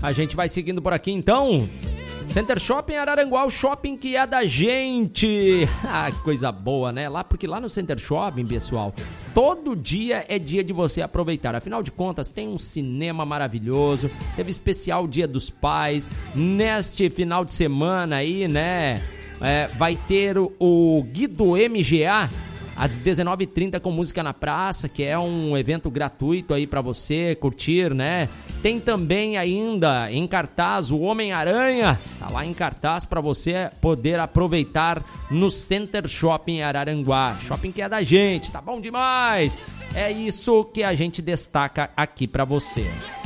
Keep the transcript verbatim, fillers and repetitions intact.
A gente vai seguindo por aqui então. Center Shopping Araranguá, o shopping que é da gente. Ah, que coisa boa, né? Lá, porque lá no Center Shopping, pessoal, todo dia é dia de você aproveitar. Afinal de contas, tem um cinema maravilhoso, teve especial Dia dos Pais. Neste final de semana aí, né? É, vai ter o, o Guido M G A às dezenove e trinta com música na praça, que é um evento gratuito aí pra você curtir, né? Tem também ainda em cartaz o Homem-Aranha, tá lá em cartaz pra você poder aproveitar no Center Shopping Araranguá, shopping que é da gente, tá bom demais? É isso que a gente destaca aqui pra você.